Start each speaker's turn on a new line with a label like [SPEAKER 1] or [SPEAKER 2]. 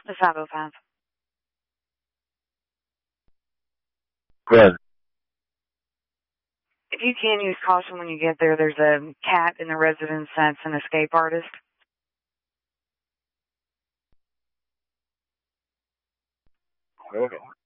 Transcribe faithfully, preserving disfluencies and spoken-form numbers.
[SPEAKER 1] It's five oh five.
[SPEAKER 2] Good.
[SPEAKER 1] If you can use caution when you get there, there's a cat in the residence that's an escape artist.
[SPEAKER 2] Okay.